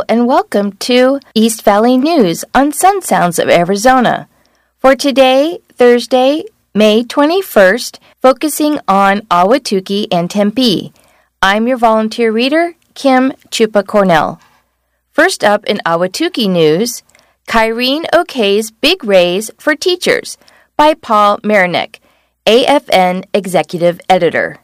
and welcome to East Valley News on Sun Sounds of Arizona. For today, Thursday, May 21st, focusing on Ahwatukee and Tempe. I'm your volunteer reader, Kim Chupa Cornell. First up in Ahwatukee news, Kyrene okays big raise for teachers by Paul Marinek, AFN Executive Editor.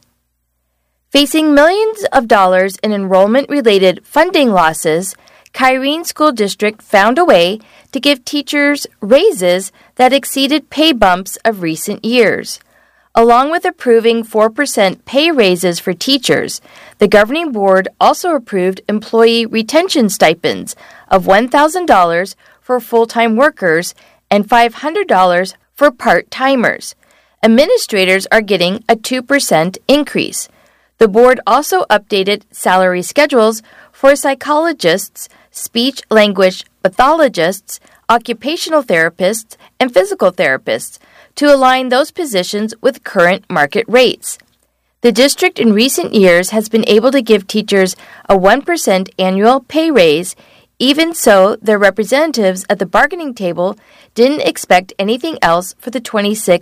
Facing millions of dollars in enrollment-related funding losses, Kyrene School District found a way to give teachers raises that exceeded pay bumps of recent years. Along with approving 4% pay raises for teachers, the governing board also approved employee retention stipends of $1,000 for full-time workers and $500 for part-timers. Administrators are getting a 2% increase. The board also updated salary schedules for psychologists, speech-language pathologists, occupational therapists, and physical therapists to align those positions with current market rates. The district in recent years has been able to give teachers a 1% annual pay raise. Even so, their representatives at the bargaining table didn't expect anything else for the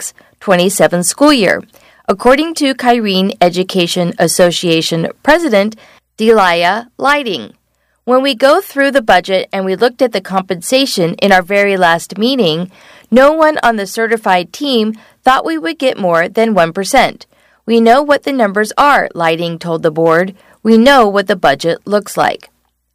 26-27 school year, according to Kyrene Education Association President Delia Lighting. When we go through the budget and we looked at the compensation in our very last meeting, no one on the certified team thought we would get more than 1%. We know what the numbers are, Lighting told the board. We know what the budget looks like.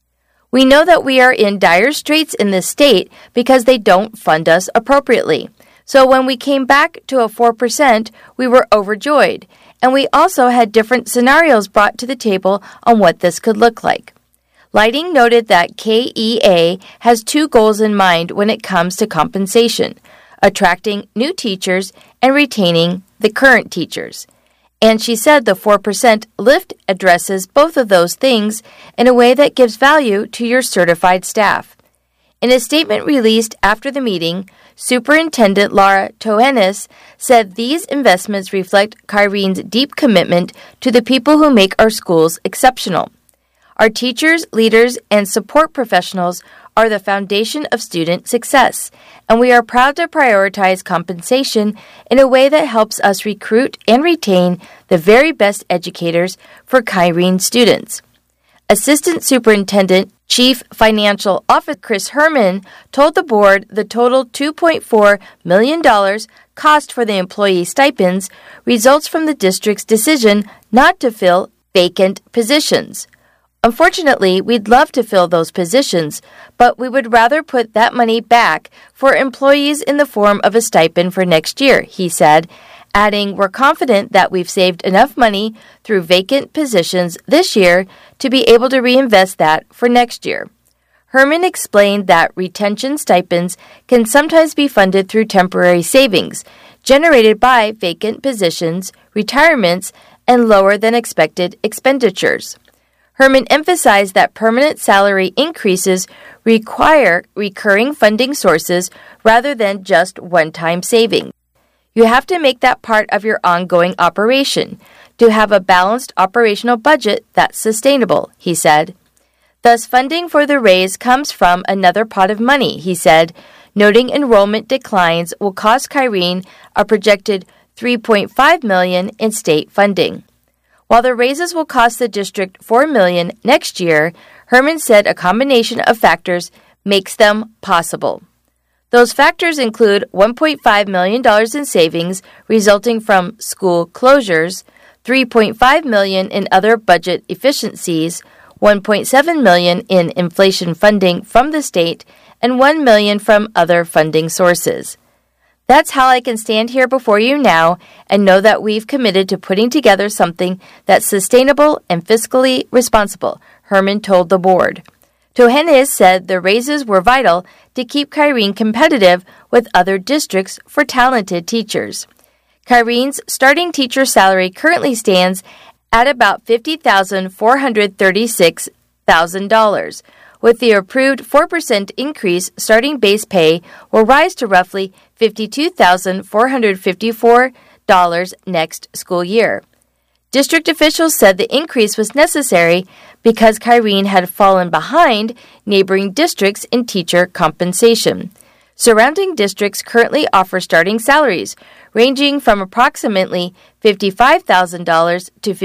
We know that we are in dire straits in this state because they don't fund us appropriately. So when we came back to a 4%, we were overjoyed, and we also had different scenarios brought to the table on what this could look like. Lighting noted that KEA has two goals in mind when it comes to compensation: attracting new teachers and retaining the current teachers. And she said the 4% lift addresses both of those things in a way that gives value to your certified staff. In a statement released after the meeting, Superintendent Laura Toenis said these investments reflect Kyrene's deep commitment to the people who make our schools exceptional. Our teachers, leaders, and support professionals are the foundation of student success, and we are proud to prioritize compensation in a way that helps us recruit and retain the very best educators for Kyrene students. Assistant Superintendent Chief Financial Officer Chris Herman told the board the total $2.4 million cost for the employee stipends results from the district's decision not to fill vacant positions. Unfortunately, we'd love to fill those positions, but we would rather put that money back for employees in the form of a stipend for next year, he said, adding, we're confident that we've saved enough money through vacant positions this year to be able to reinvest that for next year. Herman explained that retention stipends can sometimes be funded through temporary savings generated by vacant positions, retirements, and lower than expected expenditures. Herman emphasized that permanent salary increases require recurring funding sources rather than just one-time savings. You have to make that part of your ongoing operation to have a balanced operational budget that's sustainable, he said. Thus, funding for the raise comes from another pot of money, he said, noting enrollment declines will cost Kyrene a projected $3.5 million in state funding. While the raises will cost the district $4 million next year, Herman said a combination of factors makes them possible. Those factors include $1.5 million in savings resulting from school closures, $3.5 million in other budget efficiencies, $1.7 million in inflation funding from the state, and $1 million from other funding sources. That's how I can stand here before you now and know that we've committed to putting together something that's sustainable and fiscally responsible, Herman told the board. Toenis said the raises were vital to keep Kyrene competitive with other districts for talented teachers. Kyrene's starting teacher salary currently stands at about $50,436,000. With the approved 4% increase, starting base pay will rise to roughly $52,454 next school year. District officials said the increase was necessary because Kyrene had fallen behind neighboring districts in teacher compensation. Surrounding districts currently offer starting salaries ranging from approximately $55,000 to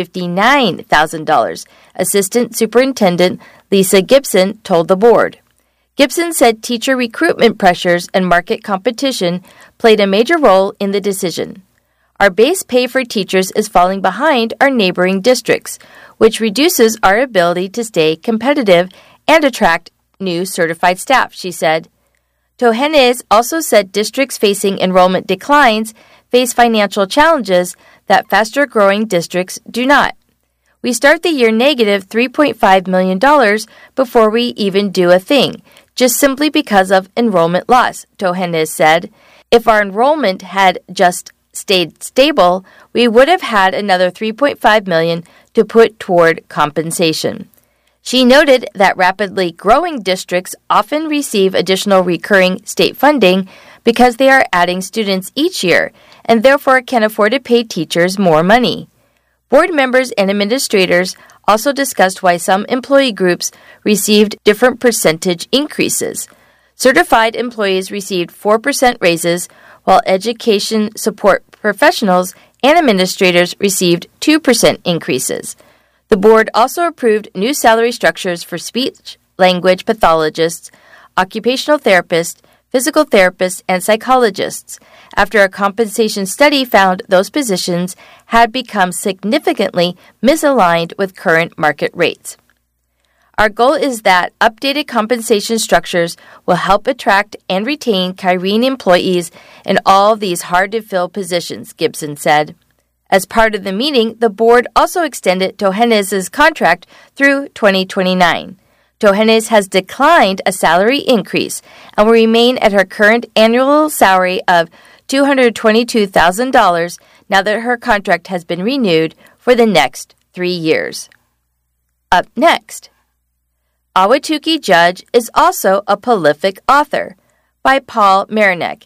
$59,000, Assistant Superintendent Lisa Gibson told the board. Gibson said teacher recruitment pressures and market competition played a major role in the decision. Our base pay for teachers is falling behind our neighboring districts, which reduces our ability to stay competitive and attract new certified staff, she said. Tohenez also said districts facing enrollment declines face financial challenges that faster-growing districts do not. We start the year negative $3.5 million before we even do a thing, just simply because of enrollment loss, Tohenez said. If our enrollment had just stayed stable, we would have had another $3.5 million to put toward compensation. She noted that rapidly growing districts often receive additional recurring state funding because they are adding students each year and therefore can afford to pay teachers more money. Board members and administrators also discussed why some employee groups received different percentage increases. Certified employees received 4% raises, while education support professionals and administrators received 2% increases. The board also approved new salary structures for speech-language pathologists, occupational therapists, physical therapists, and psychologists, after a compensation study found those positions had become significantly misaligned with current market rates. Our goal is that updated compensation structures will help attract and retain Kyrene employees in all these hard-to-fill positions, Gibson said. As part of the meeting, the board also extended Tohenez's contract through 2029. Tohenez has declined a salary increase and will remain at her current annual salary of $222,000 now that her contract has been renewed for the next 3 years. Up next, Ahwatukee Judge is also a prolific author, by Paul Marinek,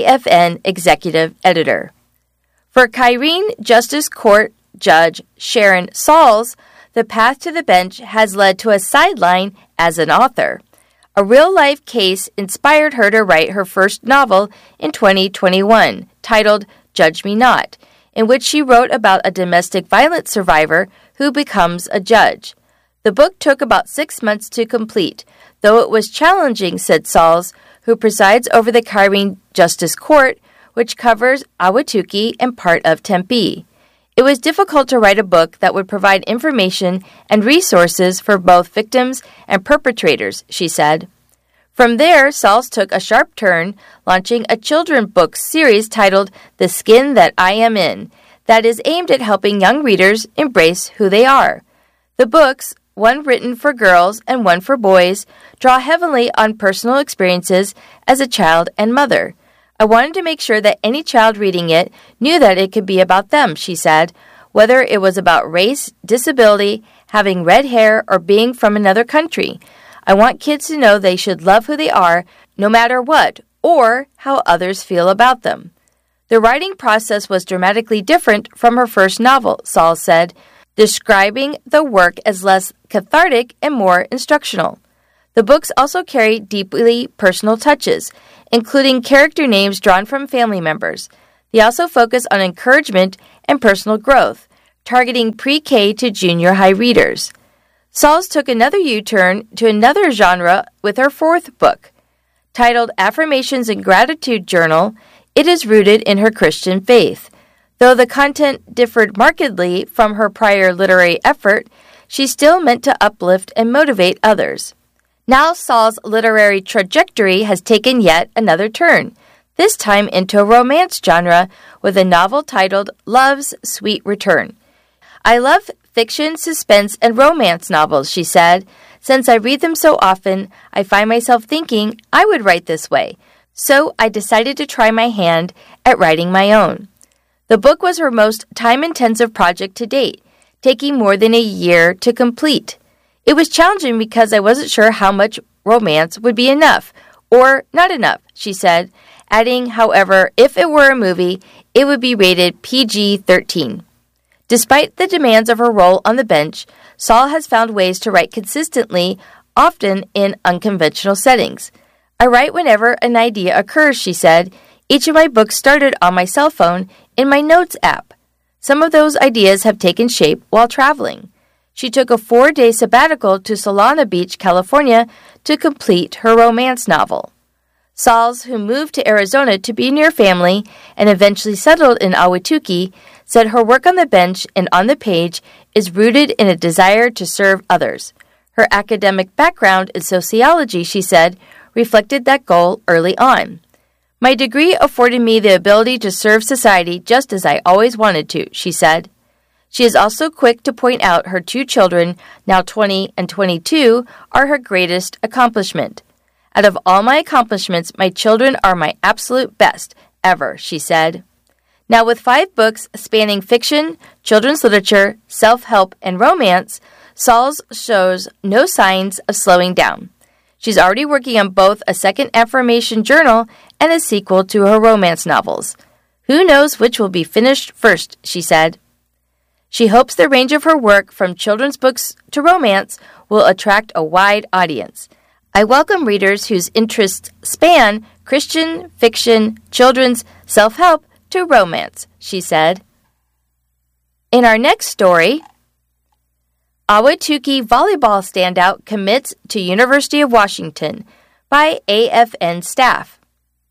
AFN Executive Editor. For Kyrene Justice Court Judge Sharon Sauls, the path to the bench has led to a sideline as an author. A real-life case inspired her to write her first novel in 2021, titled Judge Me Not, in which she wrote about a domestic violence survivor who becomes a judge. The book took about 6 months to complete, though it was challenging, said Sauls, who presides over the Kyrene Justice Court, which covers Ahwatukee and part of Tempe. It was difficult to write a book that would provide information and resources for both victims and perpetrators, she said. From there, Sauls took a sharp turn, launching a children's book series titled The Skin That I Am In, that is aimed at helping young readers embrace who they are. The books, one written for girls and one for boys, draw heavily on personal experiences as a child and mother. I wanted to make sure that any child reading it knew that it could be about them, she said, whether it was about race, disability, having red hair, or being from another country. I want kids to know they should love who they are, no matter what, or how others feel about them. The writing process was dramatically different from her first novel, Sauls said, describing the work as less cathartic and more instructional. The books also carry deeply personal touches, including character names drawn from family members. They also focus on encouragement and personal growth, targeting pre-K to junior high readers. Sauls took another U-turn to another genre with her fourth book. Titled Affirmations and Gratitude Journal, it is rooted in her Christian faith. Though the content differed markedly from her prior literary effort, she still meant to uplift and motivate others. Now Sauls' literary trajectory has taken yet another turn, this time into a romance genre with a novel titled Love's Sweet Return. I love fiction, suspense, and romance novels, she said. Since I read them so often, I find myself thinking I would write this way. So I decided to try my hand at writing my own. The book was her most time-intensive project to date, taking more than a year to complete. It was challenging because I wasn't sure how much romance would be enough or not enough, she said, adding, however, if it were a movie, it would be rated PG-13. Despite the demands of her role on the bench, Saul has found ways to write consistently, often in unconventional settings. I write whenever an idea occurs, she said. Each of my books started on my cell phone in my Notes app. Some of those ideas have taken shape while traveling. She took a 4-day sabbatical to Solana Beach, California, to complete her romance novel. Sauls, who moved to Arizona to be near family and eventually settled in Ahwatukee, said her work on the bench and on the page is rooted in a desire to serve others. Her academic background in sociology, she said, reflected that goal early on. My degree afforded me the ability to serve society just as I always wanted to, she said. She is also quick to point out her 2 children, now 20 and 22, are her greatest accomplishment. Out of all my accomplishments, my children are my absolute best ever, she said. Now, with 5 books spanning fiction, children's literature, self-help, and romance, Sauls shows no signs of slowing down. She's already working on both a second affirmation journal and a sequel to her romance novels. Who knows which will be finished first, she said. She hopes the range of her work, from children's books to romance, will attract a wide audience. I welcome readers whose interests span Christian, fiction, children's, self-help, to romance, she said. In our next story, Ahwatukee volleyball standout commits to University of Washington by AFN staff.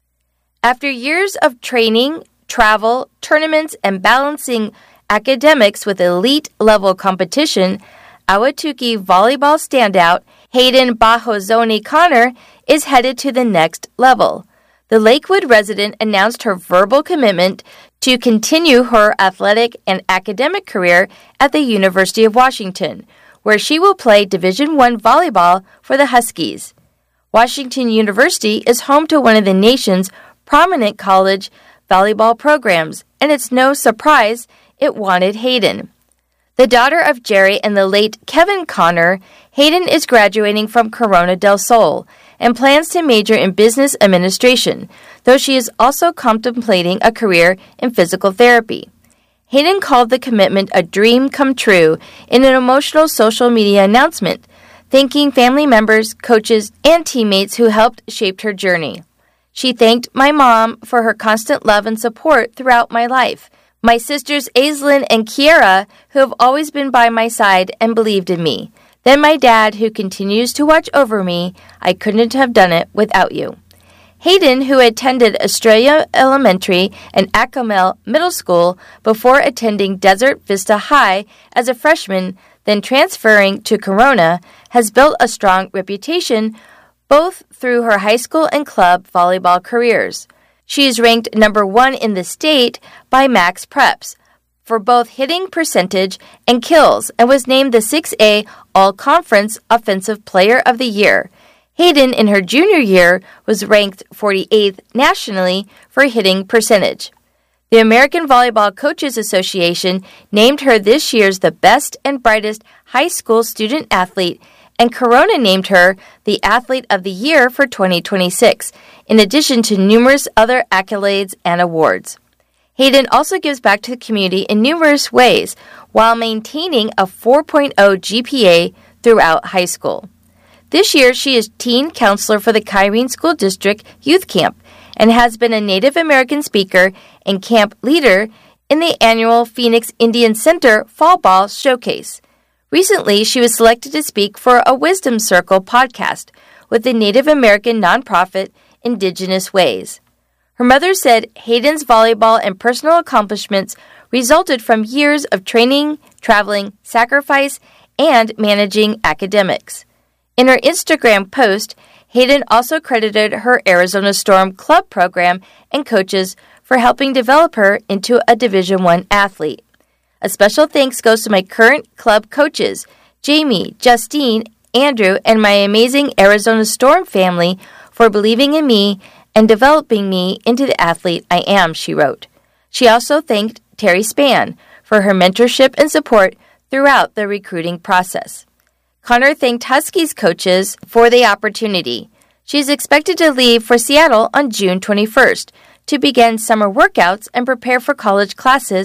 After years of training, travel, tournaments, and balancing academics with elite-level competition, Ahwatukee volleyball standout Hayden Bahozoni Connor is headed to the next level. The Lakewood resident announced her verbal commitment to continue her athletic and academic career at the University of Washington, where she will play Division I volleyball for the Huskies. Washington University is home to one of the nation's prominent college volleyball programs, and it's no surprise it wanted Hayden. The daughter of Jerry and the late Kevin Connor, Hayden is graduating from Corona del Sol and plans to major in business administration, though she is also contemplating a career in physical therapy. Hayden called the commitment a dream come true in an emotional social media announcement, thanking family members, coaches, and teammates who helped shape her journey. She thanked my mom for her constant love and support throughout my life, my sisters Aislinn and Kiera, who have always been by my side and believed in me. Then my dad, who continues to watch over me. I couldn't have done it without you. Hayden, who attended Australia Elementary and Acomel Middle School before attending Desert Vista High as a freshman, then transferring to Corona, has built a strong reputation both through her high school and club volleyball careers. She is ranked number 1 in the state by Max Preps for both hitting percentage and kills and was named the 6A All-Conference Offensive Player of the Year. Hayden, in her junior year, was ranked 48th nationally for hitting percentage. The American Volleyball Coaches Association named her this year's the best and brightest high school student athlete, and Corona named her the Athlete of the Year for 2026, in addition to numerous other accolades and awards. Hayden also gives back to the community in numerous ways while maintaining a 4.0 GPA throughout high school. This year, she is teen counselor for the Kyrene School District Youth Camp and has been a Native American speaker and camp leader in the annual Phoenix Indian Center Fall Ball Showcase. Recently, she was selected to speak for a Wisdom Circle podcast with the Native American nonprofit Indigenous Ways. Her mother said Hayden's volleyball and personal accomplishments resulted from years of training, traveling, sacrifice, and managing academics. In her Instagram post, Hayden also credited her Arizona Storm club program and coaches for helping develop her into a Division I athlete. A special thanks goes to my current club coaches, Jamie, Justine, Andrew, and my amazing Arizona Storm family for believing in me and developing me into the athlete I am, she wrote. She also thanked Terry Spann for her mentorship and support throughout the recruiting process. Connor thanked Huskies coaches for the opportunity. She is expected to leave for Seattle on June 21st to begin summer workouts and prepare for college classes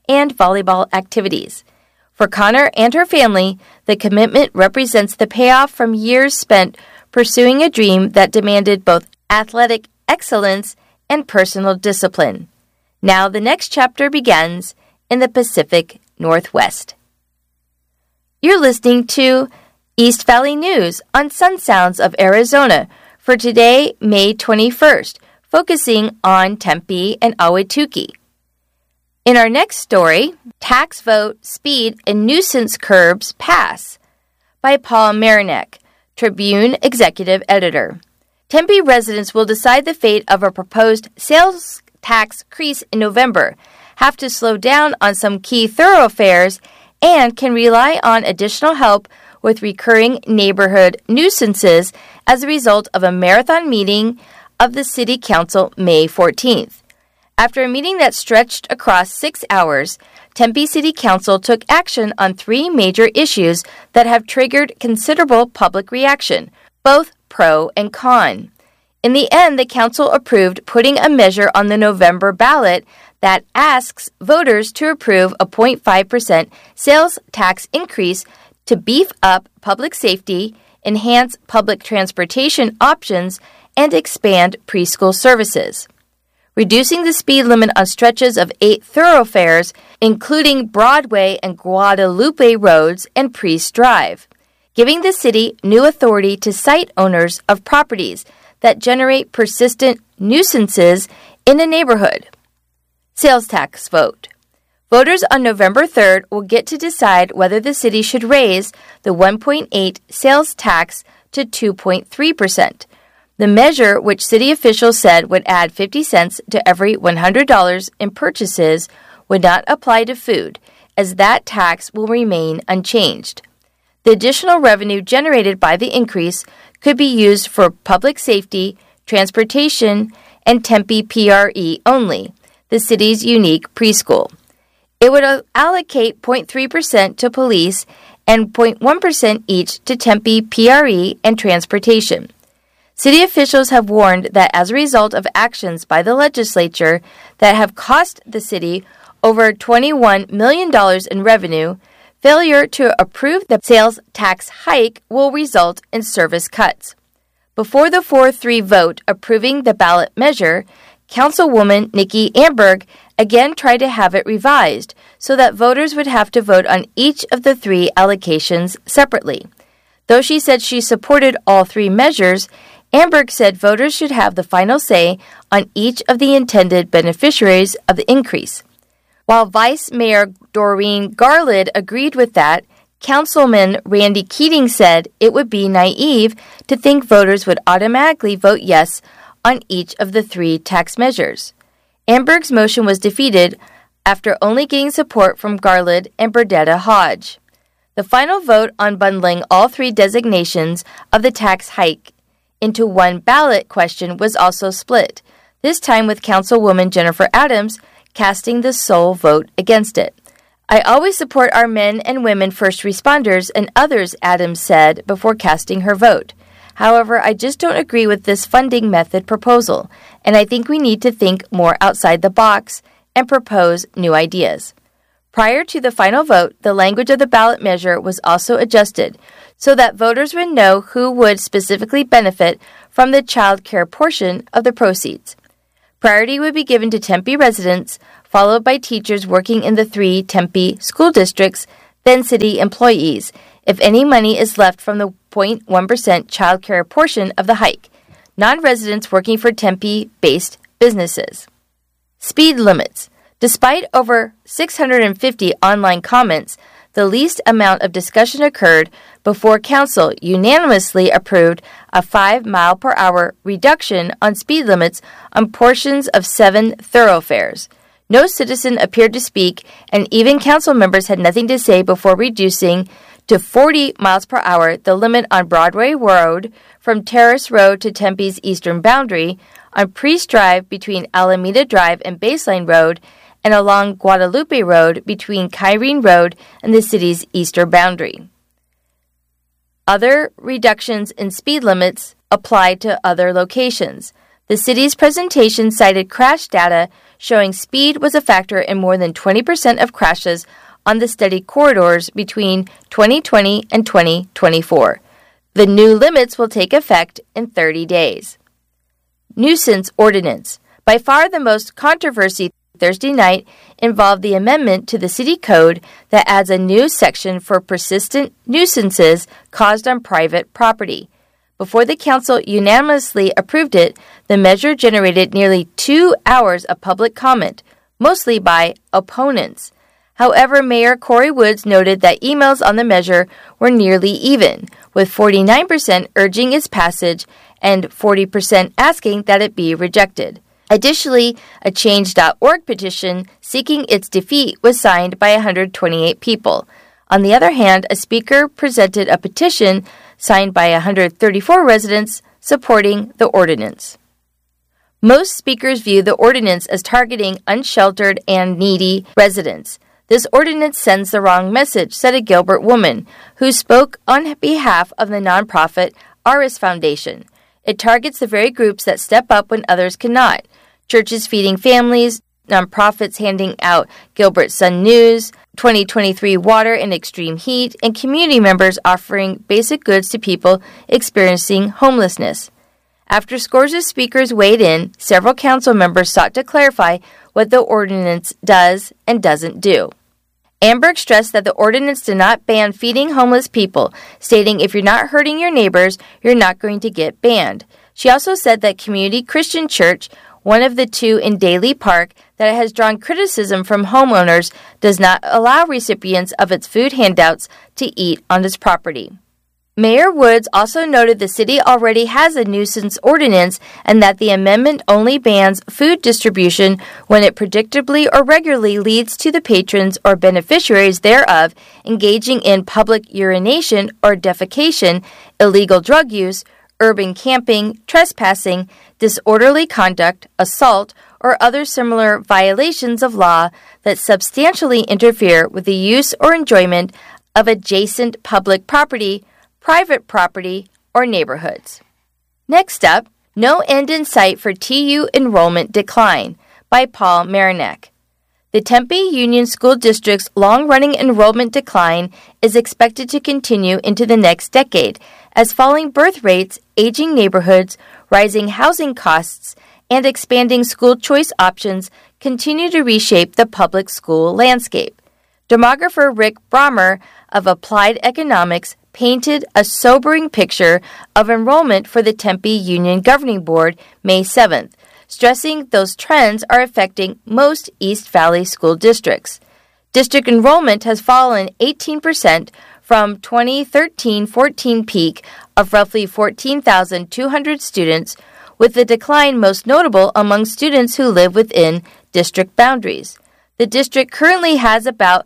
and volleyball activities. For Connor and her family, the commitment represents the payoff from years spent pursuing a dream that demanded both athletic excellence and personal discipline. Now the next chapter begins in the Pacific Northwest. You're listening to East Valley News on Sun Sounds of Arizona for today, May 21st, focusing on Tempe and Ahwatukee. In our next story, Tax Vote, Speed, and Nuisance Curbs Pass by Paul Marinak, Tribune Executive Editor. Tempe residents will decide the fate of a proposed sales tax increase in November, have to slow down on some key thoroughfares, and can rely on additional help with recurring neighborhood nuisances as a result of a marathon meeting of the City Council May 14th. After a meeting that stretched across 6 hours, Tempe City Council took action on 3 major issues that have triggered considerable public reaction, both pro and con. In the end, the council approved putting a measure on the November ballot that asks voters to approve a 0.5% sales tax increase to beef up public safety, enhance public transportation options, and expand preschool services. Reducing the speed limit on stretches of 8 thoroughfares, including Broadway and Guadalupe roads and Priest Drive. Giving the city new authority to cite owners of properties that generate persistent nuisances in a neighborhood. Sales tax vote. Voters on November 3rd will get to decide whether the city should raise the 1.8 sales tax to 2.3%. The measure, which city officials said would add 50 cents to every $100 in purchases, would not apply to food, as that tax will remain unchanged. The additional revenue generated by the increase could be used for public safety, transportation, and Tempe PRE only, the city's unique preschool. It would allocate 0.3% to police and 0.1% each to Tempe PRE and transportation. City officials have warned that as a result of actions by the legislature that have cost the city over $21 million in revenue, failure to approve the sales tax hike will result in service cuts. Before the 4-3 vote approving the ballot measure, Councilwoman Nikki Amberg again tried to have it revised so that voters would have to vote on each of the 3 allocations separately. Though she said she supported all 3 measures, Amberg said voters should have the final say on each of the intended beneficiaries of the increase. While Vice Mayor Doreen Garland agreed with that, Councilman Randy Keating said it would be naive to think voters would automatically vote yes on each of the 3 tax measures. Amberg's motion was defeated after only getting support from Garland and Bernadetta Hodge. The final vote on bundling all 3 designations of the tax hike into one ballot question was also split, this time with Councilwoman Jennifer Adams casting the sole vote against it. I always support our men and women first responders and others, Adams said before casting her vote. However, I just don't agree with this funding method proposal, and I think we need to think more outside the box and propose new ideas. Prior to the final vote, the language of the ballot measure was also adjusted so that voters would know who would specifically benefit from the child care portion of the proceeds. Priority would be given to Tempe residents, followed by teachers working in the 3 Tempe school districts, then city employees, if any money is left from the 0.1% child care portion of the hike, non-residents working for Tempe-based businesses. Speed limits. Despite over 650 online comments, the least amount of discussion occurred before Council unanimously approved a 5-mile-per-hour reduction on speed limits on portions of 7 thoroughfares. No citizen appeared to speak, and even Council members had nothing to say before reducing to 40 miles per hour the limit on Broadway Road from Terrace Road to Tempe's eastern boundary, on Priest Drive between Alameda Drive and Baseline Road, and along Guadalupe Road between Kyrene Road and the city's eastern boundary. Other reductions in speed limits applied to other locations. The city's presentation cited crash data showing speed was a factor in more than 20% of crashes on the study corridors between 2020 and 2024. The new limits will take effect in 30 days. Nuisance ordinance. By far the most controversy Thursday night involved the amendment to the city code that adds a new section for persistent nuisances caused on private property. Before the council unanimously approved it, the measure generated nearly 2 hours of public comment, mostly by opponents. However, Mayor Corey Woods noted that emails on the measure were nearly even, with 49% urging its passage and 40% asking that it be rejected. Additionally, a Change.org petition seeking its defeat was signed by 128 people. On the other hand, a speaker presented a petition signed by 134 residents supporting the ordinance. Most speakers view the ordinance as targeting unsheltered and needy residents. This ordinance sends the wrong message, said a Gilbert woman who spoke on behalf of the nonprofit Aris Foundation. It targets the very groups that step up when others cannot. Churches feeding families, nonprofits handing out Gilbert Sun News, 2023 water in extreme heat, and community members offering basic goods to people experiencing homelessness. After scores of speakers weighed in, several council members sought to clarify what the ordinance does and doesn't do. Amberg stressed that the ordinance did not ban feeding homeless people, stating if you're not hurting your neighbors, you're not going to get banned. She also said that Community Christian Church, one of the two in Daly Park that has drawn criticism from homeowners, does not allow recipients of its food handouts to eat on its property. Mayor Woods also noted the city already has a nuisance ordinance and that the amendment only bans food distribution when it predictably or regularly leads to the patrons or beneficiaries thereof engaging in public urination or defecation, illegal drug use, urban camping, trespassing, disorderly conduct, assault, or other similar violations of law that substantially interfere with the use or enjoyment of adjacent public property, private property, or neighborhoods. Next up, No End in Sight for TU Enrollment Decline by Paul Marinak. The Tempe Union School District's long-running enrollment decline is expected to continue into the next decade as falling birth rates, aging neighborhoods, rising housing costs, and expanding school choice options continue to reshape the public school landscape. Demographer Rick Brommer of Applied Economics painted a sobering picture of enrollment for the Tempe Union Governing Board May 7th, stressing those trends are affecting most East Valley school districts. District enrollment has fallen 18% from 2013-14 peak of roughly 14,200 students, with the decline most notable among students who live within district boundaries. The district currently has about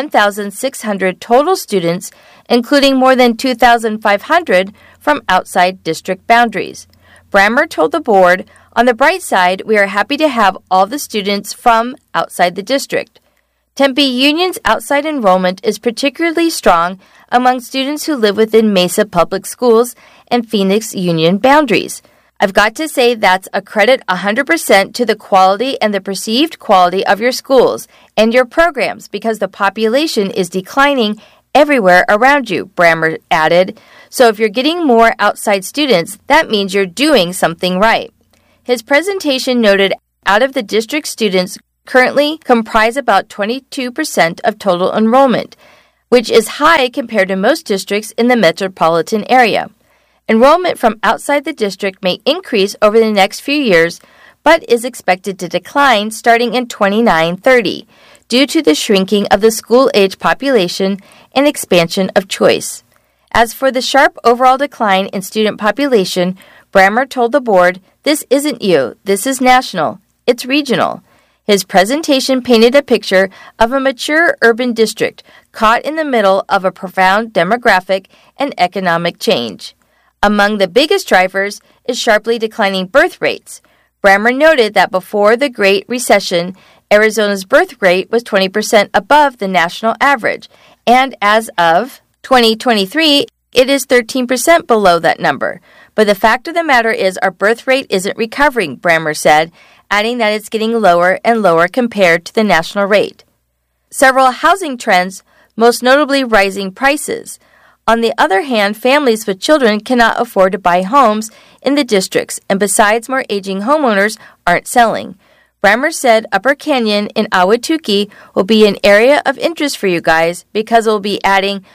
1,600 total students, including more than 2,500 from outside district boundaries. Brammer told the board, "On the bright side, we are happy to have all the students from outside the district. Tempe Union's outside enrollment is particularly strong among students who live within Mesa Public Schools and Phoenix Union boundaries. I've got to say that's a credit 100% to the quality and the perceived quality of your schools and your programs because the population is declining everywhere around you," Brammer added. "So if you're getting more outside students, that means you're doing something right." His presentation noted out of the district students currently comprise about 22% of total enrollment, which is high compared to most districts in the metropolitan area. Enrollment from outside the district may increase over the next few years, but is expected to decline starting in 29-30 due to the shrinking of the school-age population and expansion of choice. As for the sharp overall decline in student population, Brammer told the board, "This isn't you, this is national, it's regional." His presentation painted a picture of a mature urban district caught in the middle of a profound demographic and economic change. Among the biggest drivers is sharply declining birth rates. Brammer noted that before the Great Recession, Arizona's birth rate was 20% above the national average, and as of 2023, it is 13% below that number. But the fact of the matter is our birth rate isn't recovering, Brammer said, adding that it's getting lower and lower compared to the national rate. Several housing trends, most notably rising prices. On the other hand, families with children cannot afford to buy homes in the districts, and besides, more aging homeowners aren't selling. Brammer said Upper Canyon in Ahwatukee will be an area of interest for you guys because it will be adding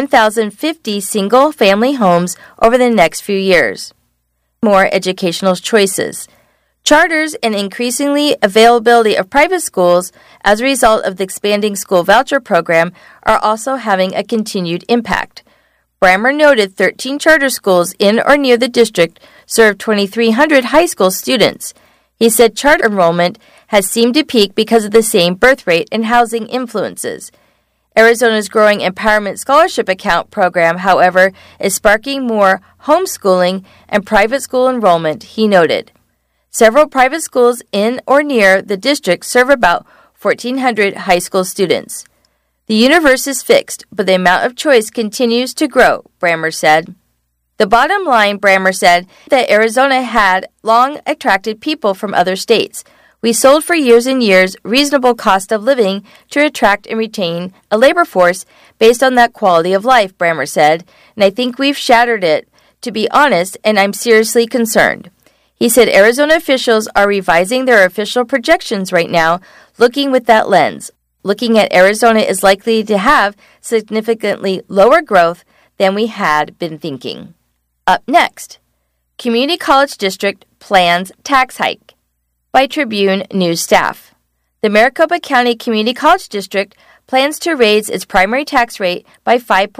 1,050 single-family homes over the next few years. More educational choices. Charters and increasingly availability of private schools as a result of the expanding school voucher program are also having a continued impact. Brammer noted 13 charter schools in or near the district serve 2,300 high school students. He said charter enrollment has seemed to peak because of the same birth rate and housing influences. Arizona's growing Empowerment Scholarship Account program, however, is sparking more homeschooling and private school enrollment, he noted. Several private schools in or near the district serve about 1,400 high school students. The universe is fixed, but the amount of choice continues to grow, Brammer said. The bottom line, Brammer said, that Arizona had long attracted people from other states. We sold for years and years reasonable cost of living to attract and retain a labor force based on that quality of life, Brammer said, and I think we've shattered it, to be honest, and I'm seriously concerned. He said Arizona officials are revising their official projections right now, looking with that lens. Looking at Arizona is likely to have significantly lower growth than we had been thinking. Up next, Community College District plans tax hike. By Tribune News staff. The Maricopa County Community College District plans to raise its primary tax rate by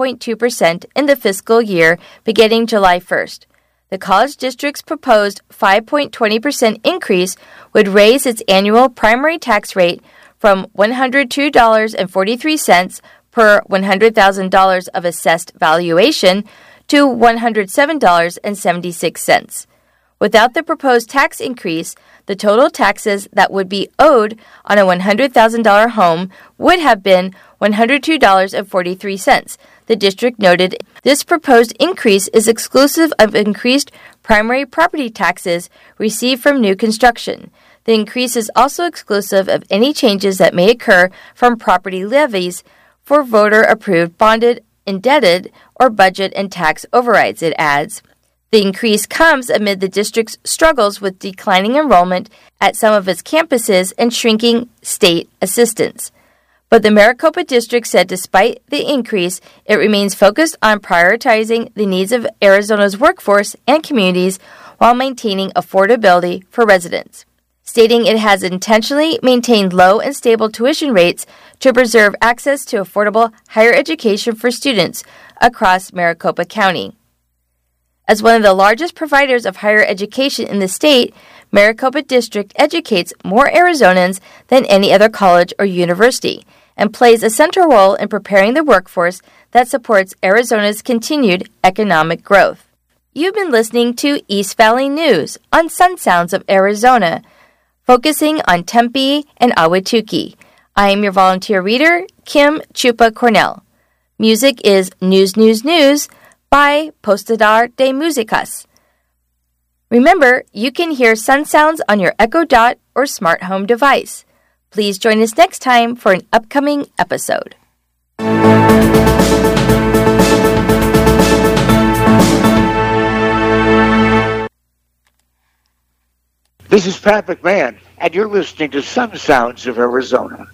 5.2% in the fiscal year beginning July 1st. The college district's proposed 5.20% increase would raise its annual primary tax rate from $102.43 per $100,000 of assessed valuation to $107.76. Without the proposed tax increase, the total taxes that would be owed on a $100,000 home would have been $102.43. The district noted this proposed increase is exclusive of increased primary property taxes received from new construction. The increase is also exclusive of any changes that may occur from property levies for voter-approved, bonded, indebted, or budget and tax overrides, it adds. The increase comes amid the district's struggles with declining enrollment at some of its campuses and shrinking state assistance. But the Maricopa District said despite the increase, it remains focused on prioritizing the needs of Arizona's workforce and communities while maintaining affordability for residents, stating it has intentionally maintained low and stable tuition rates to preserve access to affordable higher education for students across Maricopa County. As one of the largest providers of higher education in the state, Maricopa District educates more Arizonans than any other college or university and plays a central role in preparing the workforce that supports Arizona's continued economic growth. You've been listening to East Valley News on Sun Sounds of Arizona, focusing on Tempe and Ahwatukee. I am your volunteer reader, Kim Chupa Cornell. Music is News, News, News by Postador de Musicas. Remember, you can hear Sun Sounds on your Echo Dot or smart home device. Please join us next time for an upcoming episode. This is Pat McMahon, and you're listening to Sun Sounds of Arizona.